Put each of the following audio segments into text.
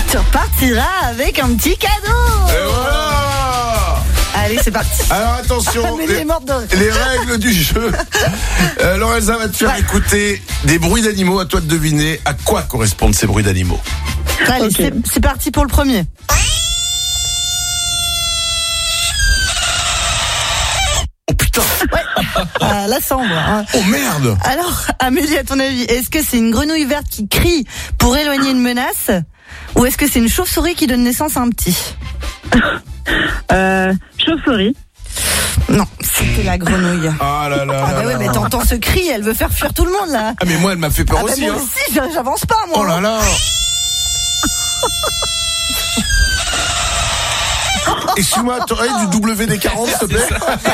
tu repartiras avec un petit cadeau. Et voilà. Allez, c'est parti. Alors attention, Amélie est morte de rire. les règles du jeu. Lorenza va te faire écouter des bruits d'animaux. À toi de deviner à quoi correspondent ces bruits d'animaux. Allez, Ok. c'est parti pour le premier. Oh putain. La sambre. Hein. Oh merde. Alors, Amélie, à ton avis, est-ce que c'est une grenouille verte qui crie pour éloigner une menace, ou est-ce que c'est une chauve-souris qui donne naissance à un petit? Chauve-souris. Non, c'était la grenouille. Ah là là. Ah bah là ouais, là. mais t'entends ce cri, elle veut faire fuir tout le monde là. Ah mais moi elle m'a fait peur Ah bah aussi. moi Hein. aussi, j'avance pas moi. Oh là là. Excuse-moi, t'aurais du WD-40 s'il te plaît?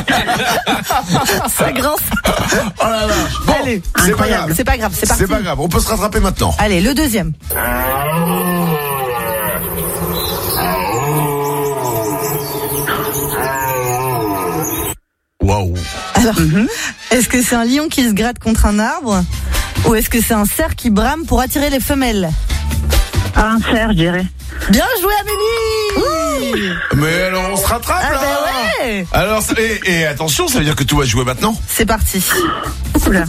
Ça grince. Oh là là. Bon, Allez, c'est pas incroyable. grave. C'est pas grave, c'est parti. C'est pas grave, on peut se rattraper maintenant. Allez, le deuxième. Waouh. Alors, est-ce que c'est un lion qui se gratte contre un arbre, ou est-ce que c'est un cerf qui brame pour attirer les femelles? Un cerf, je dirais. Bien joué, Amélie. Mais alors on se rattrape Ah là. bah ouais. Alors et attention, ça veut dire que tout va jouer maintenant. C'est parti. Oula.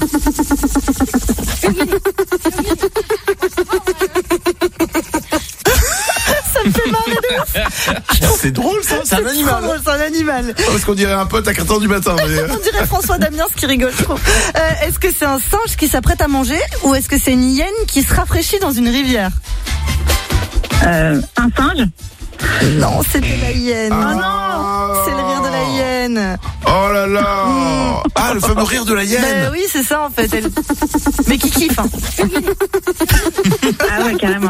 Ça me fait marrer de ouf. C'est drôle ça, c'est un trop animal. drôle, c'est un animal. Parce qu'on dirait un pote à 4h du matin. Mais... On dirait François Damiens qui rigole trop. Est-ce que c'est un singe qui s'apprête à manger, ou est-ce que c'est une hyène qui se rafraîchit dans une rivière? Un singe. Non, c'était la hyène. Ah. C'est le rire de la hyène. Oh là là. Ah, le fameux rire de la hyène. Ben oui, c'est ça en fait. Mais qui kiffe, hein. Ah ouais, carrément.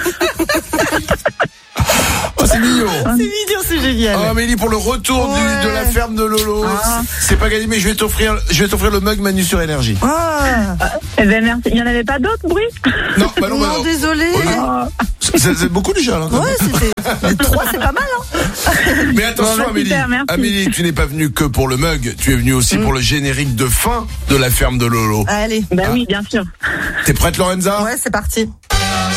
Oh, c'est mignon. C'est mignon, c'est génial. Oh Amélie, pour le retour Ouais. de la ferme de Lolo, Ah. c'est pas gagné, mais je vais t'offrir le mug Manu sur énergie. Ah. Eh ben merci. Il y en avait pas d'autres bruits? Non, bah non, bah Non, non. désolé. Oh, non. C'est beaucoup déjà là. Ouais, c'était 3, c'est pas mal, hein. Mais attention Bon, bah, Amélie, super, merci. Amélie, tu n'es pas venue que pour le mug, tu es venue aussi pour le générique de fin de la ferme de Lolo. Allez. Ben oui, bien sûr. T'es prête Lorenza? Ouais, c'est parti.